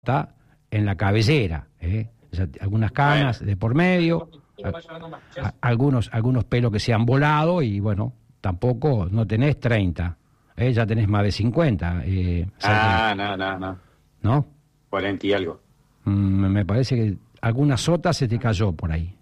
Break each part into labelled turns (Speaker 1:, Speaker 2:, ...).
Speaker 1: está en la cabellera, ya algunas canas de por medio, algunos pelos que se han volado y bueno, tampoco no tenés 30, ya tenés más de 50.
Speaker 2: No.
Speaker 1: ¿No?
Speaker 2: 40 y algo.
Speaker 1: Me parece que alguna sota se te cayó por ahí.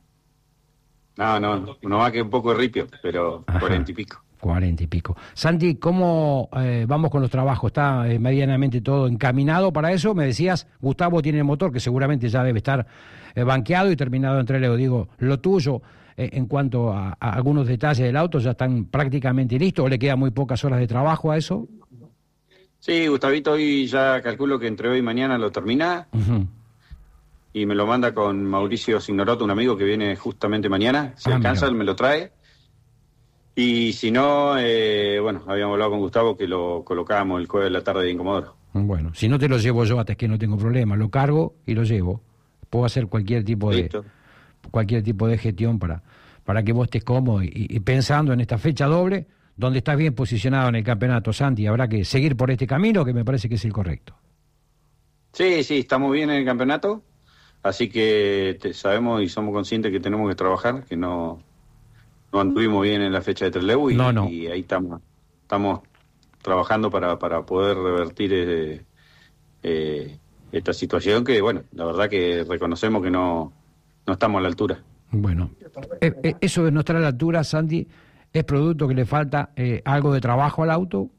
Speaker 2: No va que un poco de ripio, pero
Speaker 1: Ajá.
Speaker 2: 40 y pico.
Speaker 1: 40 y pico. Santi, ¿cómo vamos con los trabajos? ¿Está medianamente todo encaminado para eso? Me decías, Gustavo tiene el motor, que seguramente ya debe estar banqueado y terminado entre Leo. Digo, lo tuyo, en cuanto a algunos detalles del auto, ¿ya están prácticamente listos o le quedan muy pocas horas de trabajo a eso?
Speaker 2: Sí, Gustavito hoy ya calculo que entre hoy y mañana lo termina.
Speaker 1: Uh-huh.
Speaker 2: Y me lo manda con Mauricio Signorotto, un amigo que viene justamente mañana. Si alcanza, él me lo trae. Y si no, bueno, habíamos hablado con Gustavo que lo colocábamos el jueves de la tarde de Incomodoro.
Speaker 1: Bueno, si no te lo llevo yo, hasta es que no tengo problema, lo cargo y lo llevo. Puedo hacer cualquier tipo de gestión para que vos estés cómodo y pensando en esta fecha doble, donde estás bien posicionado en el campeonato, Santi. Habrá que seguir por este camino que me parece que es el correcto.
Speaker 2: Sí, estamos bien en el campeonato, así que sabemos y somos conscientes que tenemos que trabajar, que no anduvimos bien en la fecha de Trelew y ahí estamos trabajando para poder revertir esta situación que, bueno, la verdad que reconocemos que no estamos a la altura.
Speaker 1: Bueno, eso de no estar a la altura, Santi, ¿es producto que le falta algo de trabajo al auto?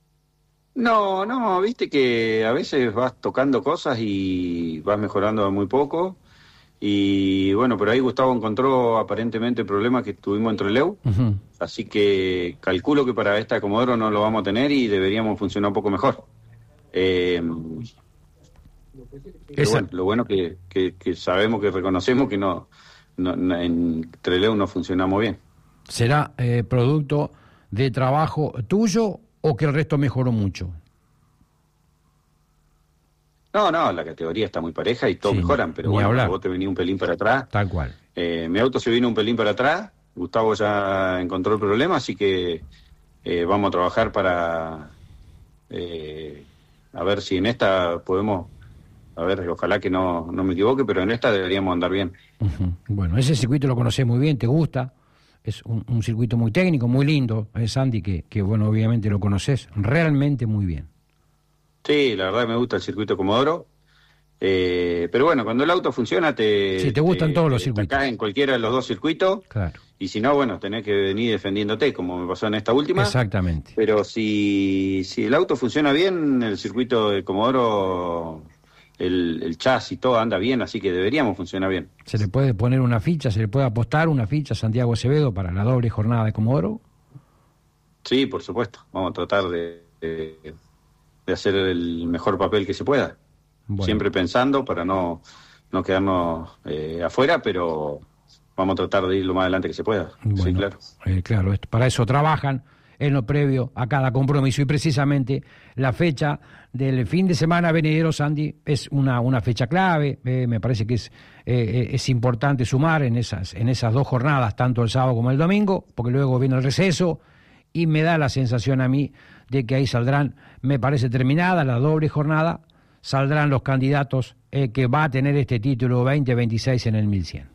Speaker 2: No, viste que a veces vas tocando cosas y vas mejorando muy poco. Y bueno, pero ahí Gustavo encontró aparentemente el problema que tuvimos en Trelew.
Speaker 1: Uh-huh.
Speaker 2: Así que calculo que para esta Comodoro no lo vamos a tener y deberíamos funcionar un poco mejor. Pero bueno, lo bueno que sabemos, que reconocemos que no en Trelew no funcionamos bien.
Speaker 1: ¿Será producto de trabajo tuyo o que el resto mejoró mucho?
Speaker 2: No, la categoría está muy pareja y todos mejoran, pero bueno, vos te venís un pelín para atrás.
Speaker 1: Tal cual.
Speaker 2: Mi auto se vino un pelín para atrás, Gustavo ya encontró el problema, así que vamos a trabajar para a ver si en esta podemos, a ver, ojalá que no me equivoque, pero en esta deberíamos andar bien.
Speaker 1: Uh-huh. Bueno, ese circuito lo conocés muy bien, te gusta, es un circuito muy técnico, muy lindo, Sandy, que bueno, obviamente lo conocés realmente muy bien.
Speaker 2: Sí, la verdad me gusta el circuito Comodoro, pero bueno, cuando el auto funciona
Speaker 1: te gustan todos los circuitos.
Speaker 2: Acá en cualquiera de los dos circuitos,
Speaker 1: claro.
Speaker 2: Y si no, bueno, tenés que venir defendiéndote, como me pasó en esta última.
Speaker 1: Exactamente.
Speaker 2: Pero si el auto funciona bien, el circuito de Comodoro, el chasis, todo anda bien, así que deberíamos funcionar bien.
Speaker 1: ¿Se le puede poner una ficha, se le puede apostar una ficha a Santiago Acevedo para la doble jornada de Comodoro?
Speaker 2: Sí, por supuesto. Vamos a tratar de hacer el mejor papel que se pueda. Bueno. Siempre pensando para no quedarnos afuera, pero vamos a tratar de ir lo más adelante que se pueda.
Speaker 1: Bueno,
Speaker 2: sí, claro.
Speaker 1: Claro, para eso trabajan en lo previo a cada compromiso y precisamente la fecha del fin de semana venidero, Sandy, es una fecha clave. Me parece que es importante sumar en esas dos jornadas, tanto el sábado como el domingo, porque luego viene el receso y me da la sensación a mí de que ahí saldrán, me parece terminada la doble jornada, saldrán los candidatos que va a tener este título 2026 en el 1100.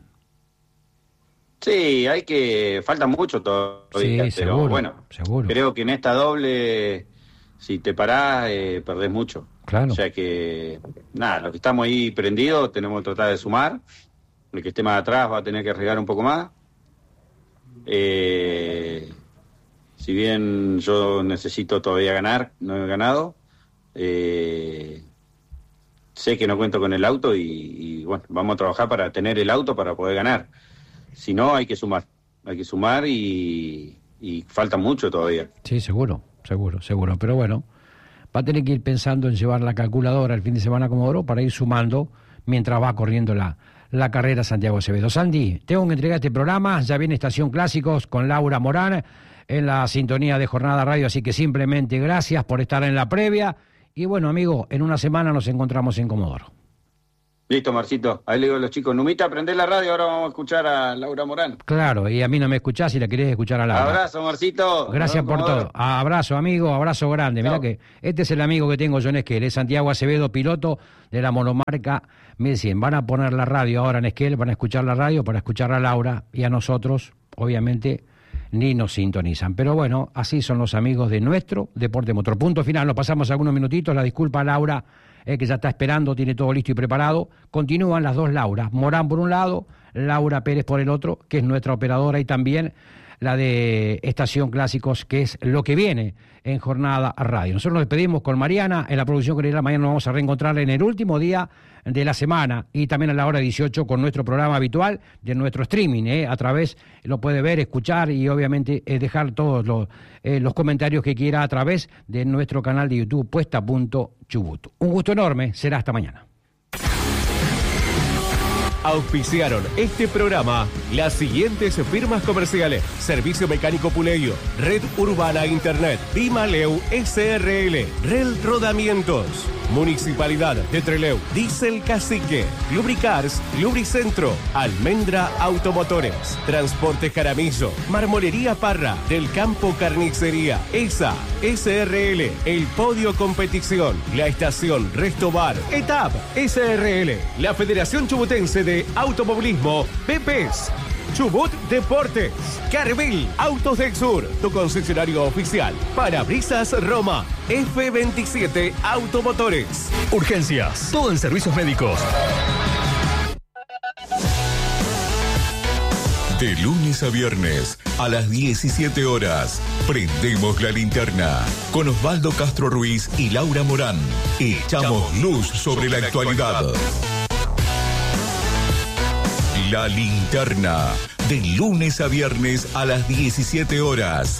Speaker 2: Sí, falta mucho todavía,
Speaker 1: sí,
Speaker 2: pero
Speaker 1: seguro,
Speaker 2: bueno,
Speaker 1: seguro.
Speaker 2: Creo que en esta doble, si te parás, perdés mucho.
Speaker 1: Claro.
Speaker 2: O sea que, nada, los que estamos ahí prendidos tenemos que tratar de sumar, el que esté más atrás va a tener que arriesgar un poco más. Si bien yo necesito todavía ganar, no he ganado, sé que no cuento con el auto y bueno, vamos a trabajar para tener el auto para poder ganar. Si no, hay que sumar y falta mucho todavía.
Speaker 1: Sí, seguro, pero bueno, va a tener que ir pensando en llevar la calculadora el fin de semana a Comodoro para ir sumando mientras va corriendo la carrera Santiago Acevedo. Sandy, tengo que entregar este programa, ya viene Estación Clásicos con Laura Morán en la sintonía de Jornada Radio, así que simplemente gracias por estar en la previa y bueno, amigo, en una semana nos encontramos en Comodoro.
Speaker 2: Listo, Marcito. Ahí le digo a los chicos, Numita, prendé la radio, ahora vamos a escuchar a Laura Morán.
Speaker 1: Claro, y a mí no me escuchás si la querés escuchar a Laura.
Speaker 2: Abrazo, Marcito.
Speaker 1: Gracias por todo. Abrazo, amigo, abrazo grande. Mirá que este es el amigo que tengo yo en Esquel, es Santiago Acevedo, piloto de la monomarca 1100. Van a poner la radio ahora en Esquel, van a escuchar la radio para escuchar a Laura, y a nosotros, obviamente, ni nos sintonizan. Pero bueno, así son los amigos de nuestro Deporte Motor. Punto final, nos pasamos algunos minutitos. La disculpa a Laura, que ya está esperando, tiene todo listo y preparado. Continúan las dos Lauras, Morán por un lado, Laura Pérez por el otro, que es nuestra operadora, y también la de Estación Clásicos, que es lo que viene en Jornada Radio. Nosotros nos despedimos con Mariana en la producción general. Mañana nos vamos a reencontrar en el último día de la semana, y también a la hora 18 con nuestro programa habitual de nuestro streaming, a través, lo puede ver, escuchar y obviamente dejar todos los comentarios que quiera a través de nuestro canal de YouTube Puesta.Chubut. Un gusto enorme, será hasta mañana.
Speaker 3: Auspiciaron este programa las siguientes firmas comerciales: Servicio Mecánico Puleyo, Red Urbana Internet, Dimaleu SRL, Rel Rodamientos, Municipalidad de Trelew, Diesel Cacique, Lubricars, Lubricentro, Almendra Automotores, Transporte Jaramillo, Marmolería Parra, Del Campo Carnicería, ESA, SRL, El Podio Competición, la Estación Resto Bar, ETAP, SRL, la Federación Chubutense de Automovilismo, PEPES, Chubut Deportes, Carvil Autos del Sur, tu concesionario oficial, Parabrisas Roma, F27 Automotores.
Speaker 4: Urgencias, todo en servicios médicos.
Speaker 5: De lunes a viernes, a las 17 horas, prendemos la linterna con Osvaldo Castro Ruiz y Laura Morán. Echamos luz sobre la actualidad. La linterna, de lunes a viernes a las 17 horas.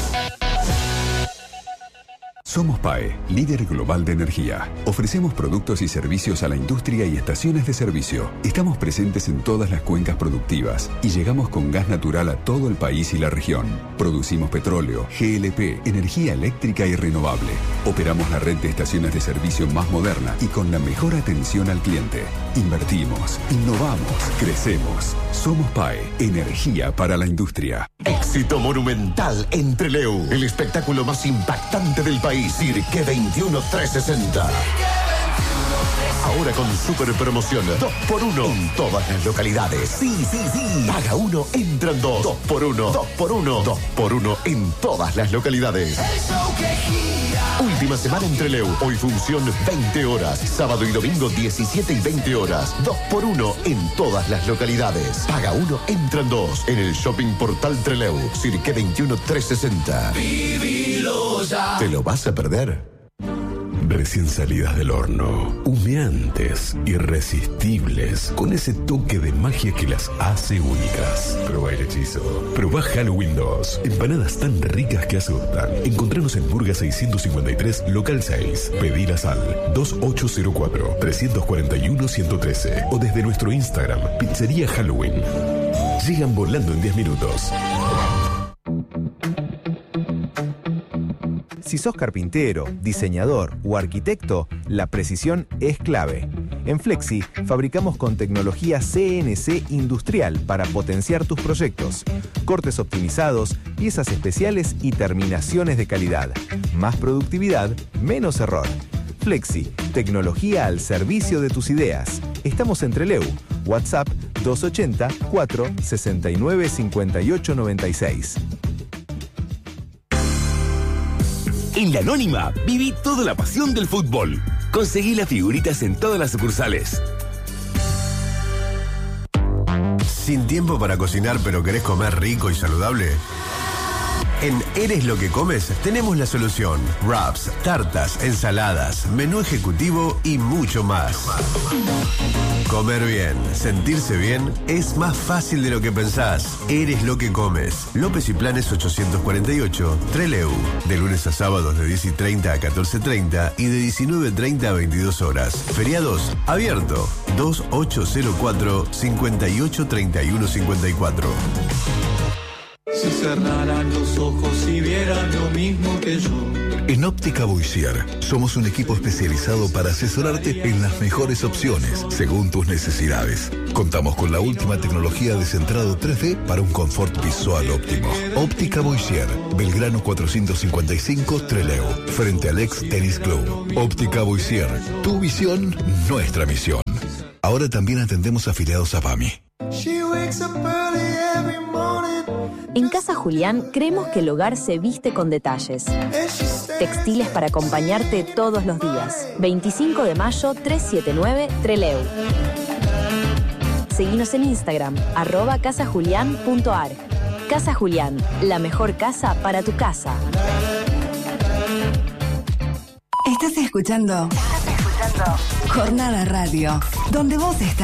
Speaker 6: Somos PAE, líder global de energía. Ofrecemos productos y servicios a la industria y estaciones de servicio. Estamos presentes en todas las cuencas productivas y llegamos con gas natural a todo el país y la región. Producimos petróleo, GLP, energía eléctrica y renovable. Operamos la red de estaciones de servicio más moderna y con la mejor atención al cliente. Invertimos, innovamos, crecemos. Somos PAE, energía para la industria.
Speaker 7: Éxito monumental en Trelew. El espectáculo más impactante del país. Cirque 21 360. Ahora con super promoción 2x1 en todas las localidades. Sí. Paga 1, entran 2. 2x1. 2x1. 2x1 en todas las localidades. Última semana en Trelew. Hoy función 20 horas. Sábado y domingo 17 y 20 horas. 2x1 en todas las localidades. Paga 1, entran 2. En el Shopping Portal Trelew. Cirque 21 360. Vivilo ya. ¿Te lo vas a perder?
Speaker 8: Recién salidas del horno, humeantes, irresistibles, con ese toque de magia que las hace únicas. Probá el hechizo. Probá Halloween 2. Empanadas tan ricas que asustan. Encontranos en Burga 653, local 6. Pedilas al 2804-341-113 o desde nuestro Instagram, Pizzería Halloween. Llegan volando en 10 minutos.
Speaker 9: Si sos carpintero, diseñador o arquitecto, la precisión es clave. En Flexi fabricamos con tecnología CNC industrial para potenciar tus proyectos. Cortes optimizados, piezas especiales y terminaciones de calidad. Más productividad, menos error. Flexi, tecnología al servicio de tus ideas. Estamos en Trelew. WhatsApp 280 4 69 58 96.
Speaker 10: En La Anónima, viví toda la pasión del fútbol. Conseguí las figuritas en todas las sucursales.
Speaker 11: ¿Sin tiempo para cocinar pero querés comer rico y saludable? En Eres lo que comes tenemos la solución. Wraps, tartas, ensaladas, menú ejecutivo y mucho más. Comer bien, sentirse bien es más fácil de lo que pensás. Eres lo que comes. López y Planes 848, Trelew. De lunes a sábados de 10:30 a 14:30 y de 19:30 a 22 horas. Feriados, abierto. 2804-583154.
Speaker 12: Si cerraran los ojos y vieran lo mismo que yo, En Óptica Boissier somos un equipo especializado para asesorarte en las mejores opciones según tus necesidades. Contamos con la última tecnología de centrado 3D para un confort visual óptimo. Óptica Boissier, Belgrano 455 Trelew, frente al ex Tennis Club. Óptica Boissier, tu visión, nuestra misión. Ahora también atendemos afiliados a PAMI.
Speaker 13: En Casa Julián creemos que el hogar se viste con detalles. Textiles para acompañarte todos los días. 25 de mayo 379 Trelew. Seguinos en Instagram, @casajulián.ar. Casa Julián, la mejor casa para tu casa.
Speaker 14: Estás escuchando Jornada Radio, donde vos estás.